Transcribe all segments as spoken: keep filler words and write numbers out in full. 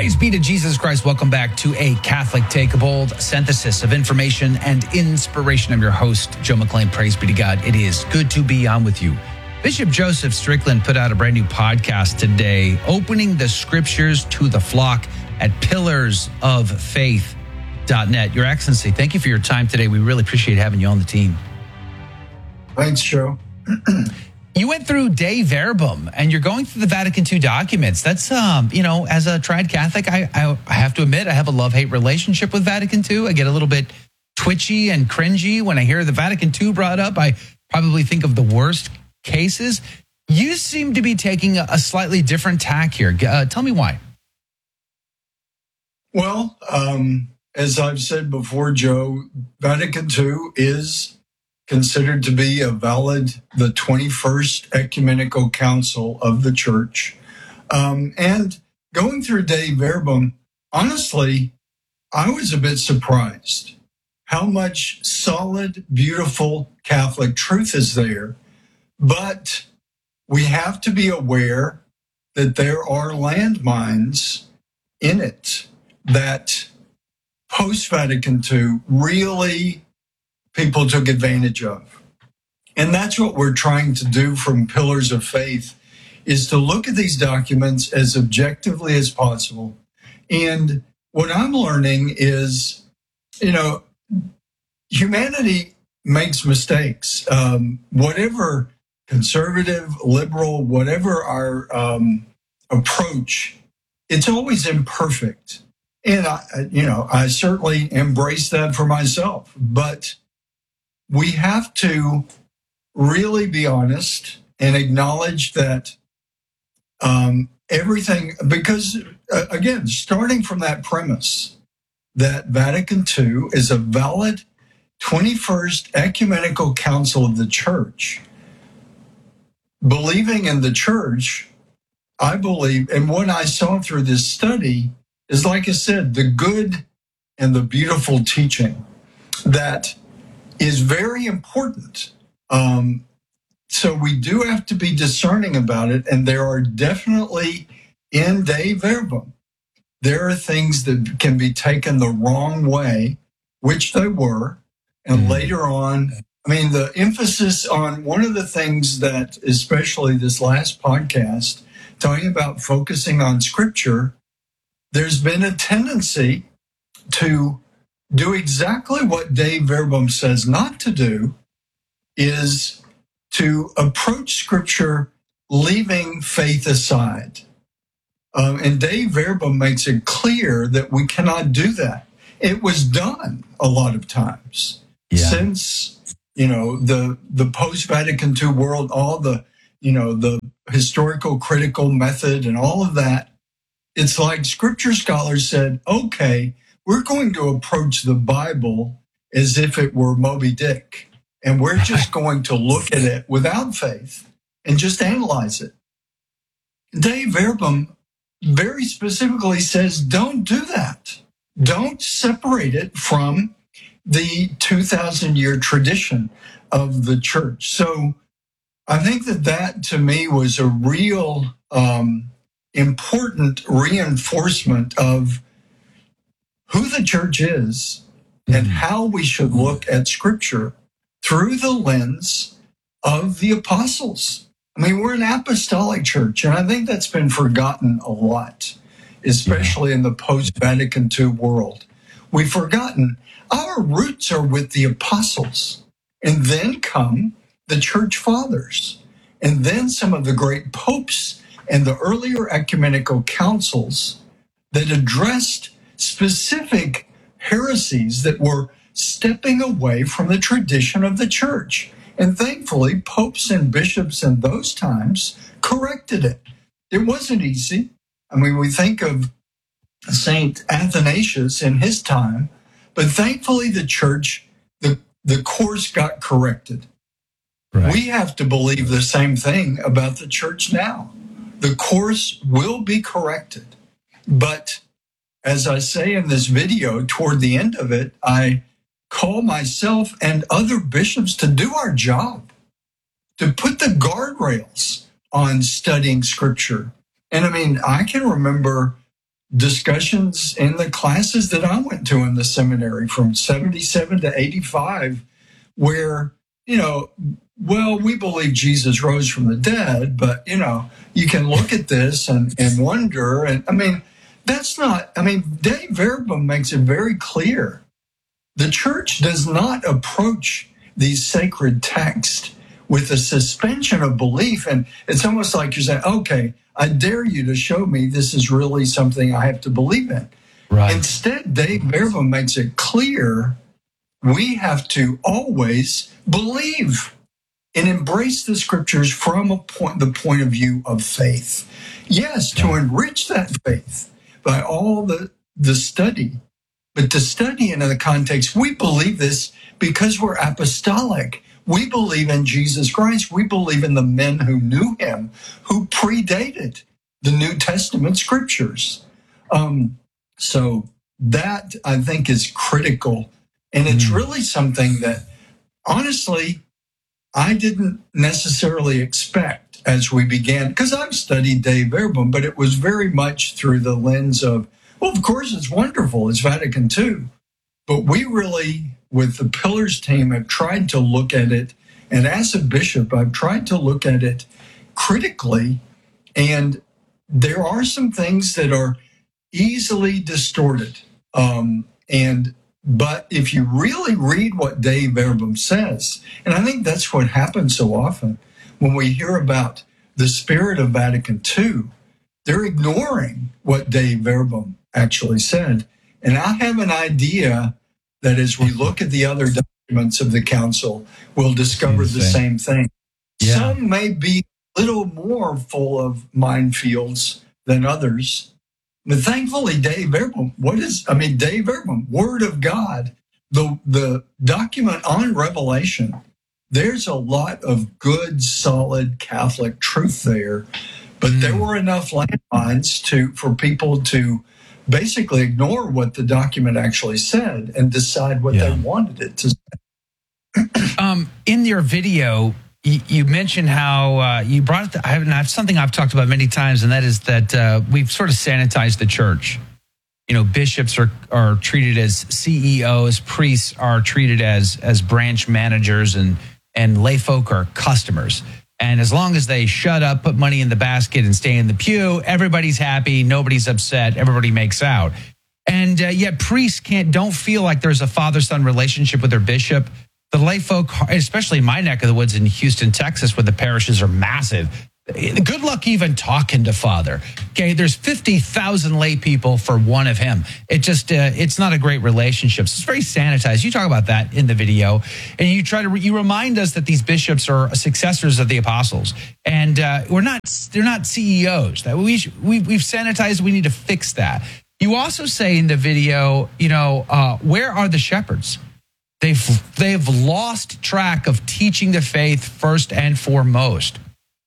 Praise be to Jesus Christ. Welcome back to A Catholic Take a Bold, synthesis of information and inspiration. I'm your host, Joe McClain. Praise be to God. It is good to be on with you. Bishop Joseph Strickland put out a brand new podcast today, opening the scriptures to the flock at pillars of faith dot net. Your Excellency, thank you for your time today. We really appreciate having you on the team. Thanks, Joe. You went through Dei Verbum, and you're going through the Vatican two documents. That's, um, you know, as a tried Catholic, I, I, I have to admit, I have a love-hate relationship with Vatican two. I get a little bit twitchy and cringy when I hear the Vatican two brought up. I probably think of the worst cases. You seem to be taking a, a slightly different tack here. Uh, tell me why. Well, um, as I've said before, Joe, Vatican two is considered to be a valid, the twenty-first ecumenical council of the church. Um, and going through Dei Verbum, honestly, I was a bit surprised how much solid, beautiful Catholic truth is there. But we have to be aware that there are landmines in it that post-Vatican two really people took advantage of. And that's what we're trying to do from Pillars of Faith, is to look at these documents as objectively as possible. And what I'm learning is, you know, humanity makes mistakes. Um, whatever conservative, liberal, whatever our um, approach, it's always imperfect. And, I, you know, I certainly embrace that for myself. But we have to really be honest and acknowledge that um, everything, because, uh, again, starting from that premise that Vatican two is a valid twenty-first ecumenical council of the church, believing in the church, I believe, and what I saw through this study is, like I said, the good and the beautiful teaching that is very important. Um, so we do have to be discerning about it, and there are definitely in Dei Verbum, there are things that can be taken the wrong way, which they were, and mm-hmm. later on, I mean, the emphasis on one of the things that, especially this last podcast, talking about focusing on Scripture, there's been a tendency to do exactly what Dei Verbum says not to do, is to approach Scripture leaving faith aside. Um, and Dei Verbum makes it clear that we cannot do that. It was done a lot of times yeah. since, you know, the the post-Vatican two world, all the, you know, the historical critical method and all of that. It's like Scripture scholars said, okay, we're going to approach the Bible as if it were Moby Dick, and we're just going to look at it without faith and just analyze it. Dei Verbum very specifically says, don't do that. Don't separate it from the two thousand year tradition of the church. So I think that that, to me, was a real um, important reinforcement of who the church is and how we should look at Scripture through the lens of the apostles. I mean, we're an apostolic church, and I think that's been forgotten a lot, especially in the post-Vatican two world. We've forgotten our roots are with the apostles, and then come the church fathers, and then some of the great popes and the earlier ecumenical councils that addressed specific heresies that were stepping away from the tradition of the church. And thankfully, popes and bishops in those times corrected it. It wasn't easy. I mean, we think of Saint Athanasius in his time, but thankfully the church, the, the course got corrected. Right. We have to believe the same thing about the church now. The course will be corrected. But as I say in this video, toward the end of it, I call myself and other bishops to do our job, to put the guardrails on studying Scripture. And I mean, I can remember discussions in the classes that I went to in the seminary from seventy-seven to eighty-five, where, you know, well, we believe Jesus rose from the dead, but, you know, you can look at this and, and wonder. And I mean, that's not, I mean, Dei Verbum makes it very clear. The church does not approach these sacred texts with a suspension of belief. And it's almost like you're saying, okay, I dare you to show me this is really something I have to believe in. Right. Instead, Dei Verbum makes it clear we have to always believe and embrace the scriptures from a point, the point of view of faith. Yes, to enrich that faith by all the, the study, but to study in the context, we believe this because we're apostolic. We believe in Jesus Christ. We believe in the men who knew him, who predated the New Testament scriptures. Um, so that, I think, is critical. And it's mm. really something that, honestly, I didn't necessarily expect as we began, because I've studied Dei Verbum, but it was very much through the lens of, well, of course, it's wonderful. It's Vatican Two. But we really, with the Pillars team, have tried to look at it. And as a bishop, I've tried to look at it critically. And there are some things that are easily distorted. Um, and But if you really read what Dei Verbum says, and I think that's what happens so often when we hear about the spirit of Vatican Two, they're ignoring what Dei Verbum actually said. And I have an idea that as we look at the other documents of the council, we'll discover the same thing. Yeah. Some may be a little more full of minefields than others. But thankfully, Dei Verbum, what is, I mean, Dei Verbum, Word of God, the, the document on Revelation, there's a lot of good, solid Catholic truth there. But mm. there were enough landmines to, for people to basically ignore what the document actually said and decide what yeah. they wanted it to say. um, in your video, you, you mentioned how uh, you brought the, I have something I've talked about many times, and that is that uh, we've sort of sanitized the church. You know, bishops are are treated as C E Os, priests are treated as as branch managers, and and lay folk are customers. And as long as they shut up, put money in the basket, and stay in the pew, everybody's happy, nobody's upset, everybody makes out. And uh, yet priests can't don't feel like there's a father-son relationship with their bishop. The lay folk, especially in my neck of the woods in Houston, Texas, where the parishes are massive, good luck even talking to Father. Okay, there's fifty thousand lay people for one of him. It just, uh, it's not a great relationship. So it's very sanitized. You talk about that in the video, and you try to, re- you remind us that these bishops are successors of the apostles, and uh, we're not, they're not C E Os. That we, we we've sanitized. We need to fix that. You also say in the video, you know, uh, where are the shepherds? They've they've lost track of teaching the faith first and foremost.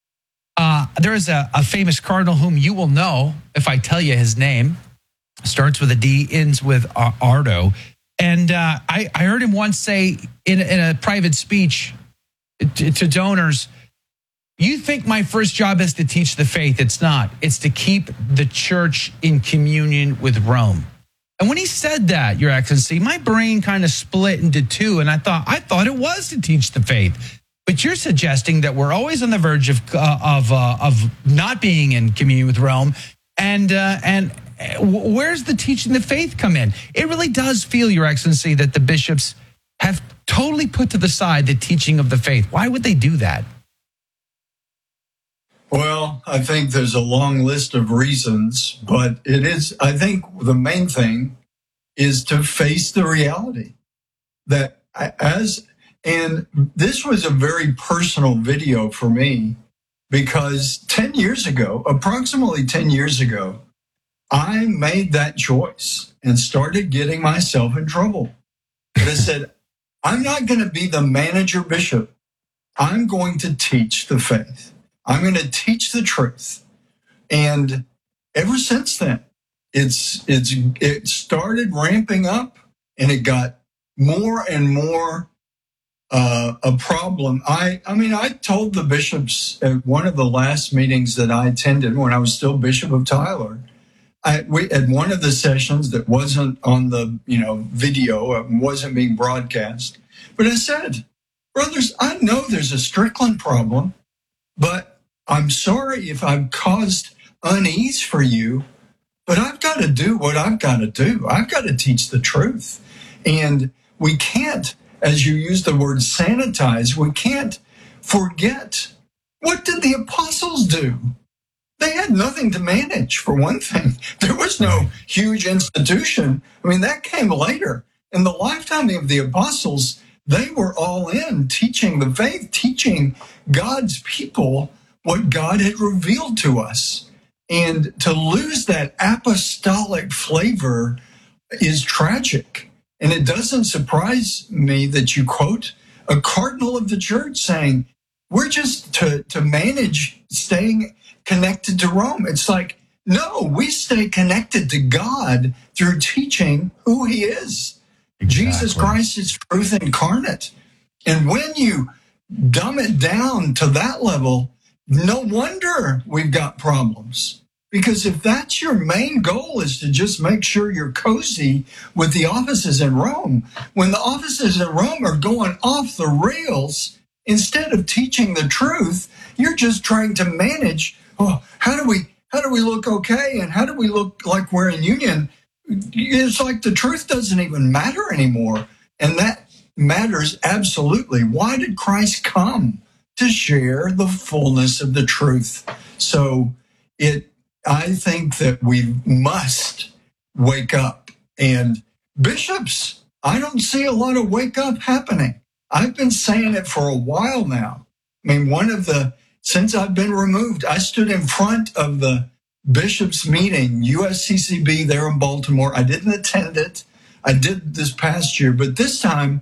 Uh, there is a, a famous cardinal whom you will know if I tell you his name. Starts with a D, ends with uh, Ardo. And uh, I, I heard him once say in, in a private speech to, to donors, you think my first job is to teach the faith. It's not. It's to keep the church in communion with Rome. And when he said that, Your Excellency, my brain kind of split into two. And I thought, I thought it was to teach the faith. But you're suggesting that we're always on the verge of uh, of uh, of not being in communion with Rome, and uh, and where's the teaching the faith come in? It really does feel, Your Excellency, that the bishops have totally put to the side the teaching of the faith. Why would they do that? Well, I think there's a long list of reasons, but it is. I think the main thing is to face the reality that as. And this was a very personal video for me because ten years ago, approximately ten years ago, I made that choice and started getting myself in trouble. But I said, I'm not going to be the manager bishop. I'm going to teach the faith. I'm going to teach the truth. And ever since then, it's it's it started ramping up, and it got more and more Uh, a problem. I, I mean, I told the bishops at one of the last meetings that I attended when I was still Bishop of Tyler, I, we, at one of the sessions that wasn't on the, you know, video, it wasn't being broadcast, but I said, brothers, I know there's a Strickland problem, but I'm sorry if I've caused unease for you, but I've got to do what I've got to do. I've got to teach the truth. And we can't, as you use the word sanitize, we can't forget, what did the apostles do? They had nothing to manage, for one thing. There was no huge institution. I mean, that came later. In the lifetime of the apostles, they were all in teaching the faith, teaching God's people what God had revealed to us. And to lose that apostolic flavor is tragic. And it doesn't surprise me that you quote a cardinal of the church saying, we're just to, to manage staying connected to Rome. It's like, no, we stay connected to God through teaching who he is. Exactly. Jesus Christ is truth incarnate. And when you dumb it down to that level, no wonder we've got problems. Because if that's your main goal, is to just make sure you're cozy with the offices in Rome, when the offices in Rome are going off the rails, instead of teaching the truth, you're just trying to manage, oh, how do we how do we look okay, and how do we look like we're in union? It's like the truth doesn't even matter anymore. And that matters absolutely. Why did Christ come? To share the fullness of the truth. So it I think that we must wake up. And bishops, I don't see a lot of wake up happening. I've been saying it for a while now. I mean, one of the, since I've been removed, I stood in front of the bishops' meeting, U S C C B there in Baltimore. I didn't attend it. I did this past year. But this time,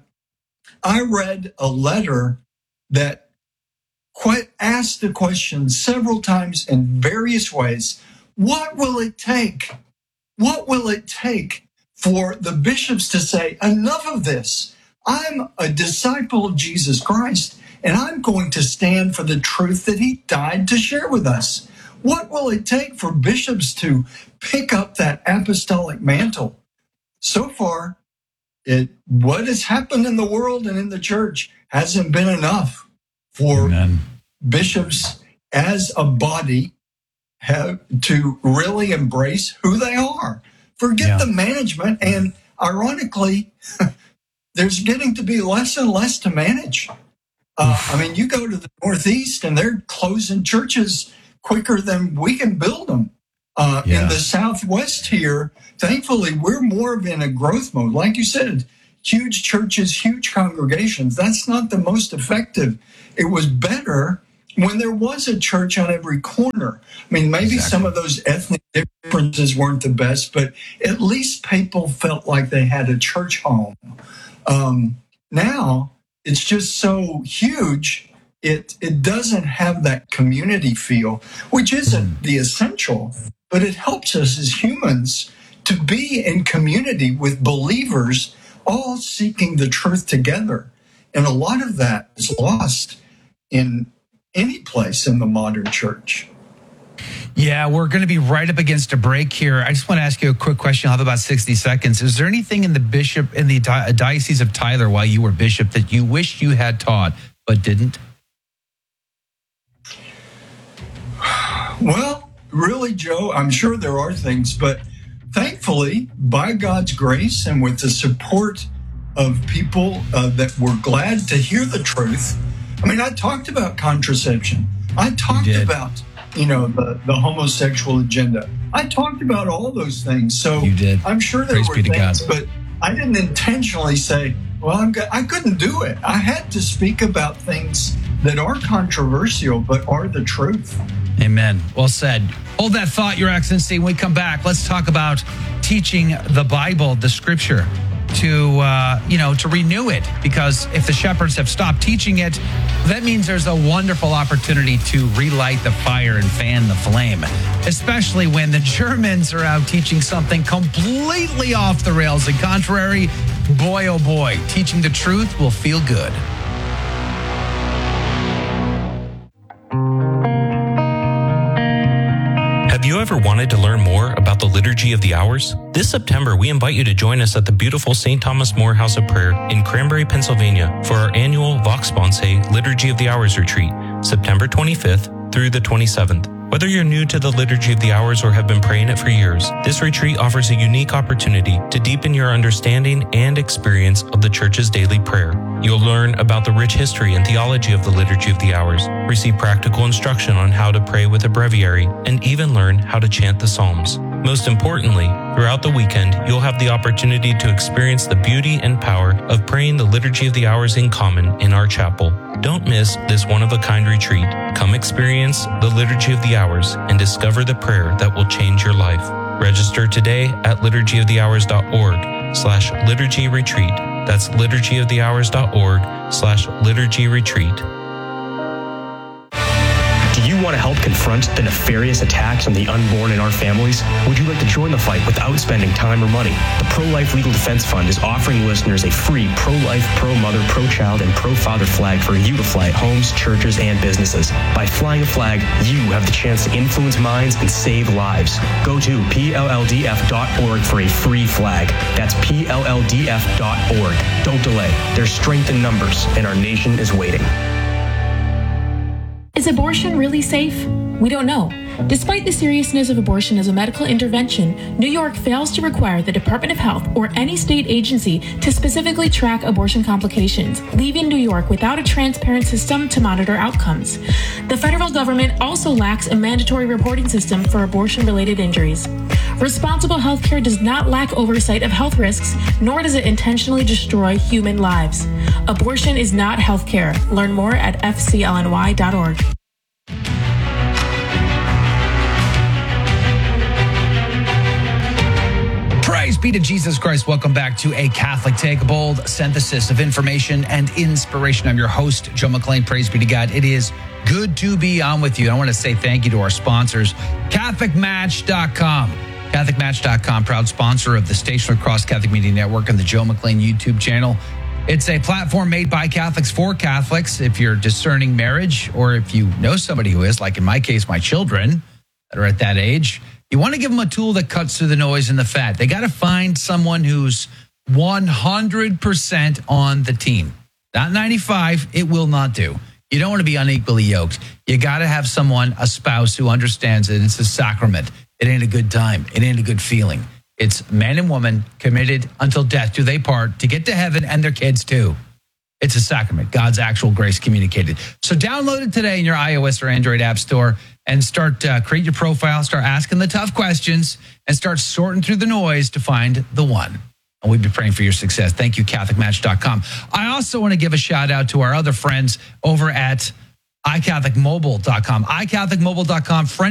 I read a letter that quite asked the question several times in various ways. What will it take? What will it take for the bishops to say, enough of this? I'm a disciple of Jesus Christ, and I'm going to stand for the truth that he died to share with us. What will it take for bishops to pick up that apostolic mantle? So far, it what has happened in the world and in the church hasn't been enough for Amen. Bishops as a body have to really embrace who they are. Forget yeah. the management. And ironically, there's getting to be less and less to manage. Uh, I mean, you go to the Northeast and they're closing churches quicker than we can build them. Uh, yeah. In the Southwest here, thankfully, we're more of in a growth mode. Like you said, huge churches, huge congregations. That's not the most effective. It was better when there was a church on every corner. I mean, maybe exactly. some of those ethnic differences weren't the best, but at least people felt like they had a church home. Um, now, it's just so huge, it it doesn't have that community feel, which isn't the essential, but it helps us as humans to be in community with believers all seeking the truth together. And a lot of that is lost in any place in the modern church. Yeah, we're going to be right up against a break here. I just want to ask you a quick question. I'll have about sixty seconds. Is there anything in the bishop in the Diocese of Tyler while you were bishop that you wish you had taught but didn't? Well, really, Joe, I'm sure there are things, but thankfully, by God's grace and with the support of people uh, that were glad to hear the truth. I mean, I talked about contraception. I talked about, you know, the, the homosexual agenda. I talked about all those things. So you did. I'm sure there Praise were things, but I didn't intentionally say, well, I'm go- I couldn't do it. I had to speak about things that are controversial, but are the truth. Amen. Well said. Hold that thought, Your Excellency. When we come back, let's talk about teaching the Bible, the Scripture, to, uh, you know, to renew it. Because if the shepherds have stopped teaching it, that means there's a wonderful opportunity to relight the fire and fan the flame, especially when the Germans are out teaching something completely off the rails and contrary. Boy, oh boy, teaching the truth will feel good. Have you ever wanted to learn more about the Liturgy of the Hours? This September, we invite you to join us at the beautiful Saint Thomas More House of Prayer in Cranberry, Pennsylvania for our annual Vox Sponsae Liturgy of the Hours retreat, September twenty-fifth through the twenty-seventh. Whether you're new to the Liturgy of the Hours or have been praying it for years, this retreat offers a unique opportunity to deepen your understanding and experience of the Church's daily prayer. You'll learn about the rich history and theology of the Liturgy of the Hours, receive practical instruction on how to pray with a breviary, and even learn how to chant the Psalms. Most importantly, throughout the weekend, you'll have the opportunity to experience the beauty and power of praying the Liturgy of the Hours in common in our chapel. Don't miss this one-of-a-kind retreat. Come experience the Liturgy of the Hours and discover the prayer that will change your life. Register today at liturgy of the hours dot org slash liturgy retreat. That's liturgy of the hours dot org slash liturgy retreat. Do you want to help confront the nefarious attacks on the unborn in our families? Would you like to join the fight without spending time or money? The Pro-Life Legal Defense Fund is offering listeners a free pro-life, pro-mother, pro-child, and pro-father flag for you to fly at homes, churches, and businesses. By flying a flag, you have the chance to influence minds and save lives. Go to P L L D F dot org for a free flag. That's P L L D F dot org. Don't delay. There's strength in numbers, and our nation is waiting. Is abortion really safe? We don't know. Despite the seriousness of abortion as a medical intervention, New York fails to require the Department of Health or any state agency to specifically track abortion complications, leaving New York without a transparent system to monitor outcomes. The federal government also lacks a mandatory reporting system for abortion-related injuries. Responsible healthcare does not lack oversight of health risks, nor does it intentionally destroy human lives. Abortion is not healthcare. Learn more at F C L N Y dot org. Praise be to Jesus Christ. Welcome back to A Catholic Take, a bold synthesis of information and inspiration. I'm your host, Joe McLean. Praise be to God. It is good to be on with you. I want to say thank you to our sponsors, Catholic Match dot com. Catholic Match dot com, proud sponsor of the Station Across Catholic Media Network and the Joe McLean YouTube channel. It's a platform made by Catholics for Catholics. If you're discerning marriage, or if you know somebody who is, like in my case, my children that are at that age, you want to give them a tool that cuts through the noise and the fat. They got to find someone who's one hundred percent on the team. Not ninety-five, it will not do. You don't want to be unequally yoked. You got to have someone, a spouse, who understands it. It's a sacrament. It ain't a good time. It ain't a good feeling. It's man and woman committed until death do they part to get to heaven, and their kids too. It's a sacrament, God's actual grace communicated. So download it today in your iOS or Android app store and start, uh, create your profile, start asking the tough questions, and start sorting through the noise to find the one. And we'll be praying for your success. Thank you, Catholic Match dot com. I also want to give a shout out to our other friends over at i Catholic Mobile dot com. i Catholic Mobile dot com, friend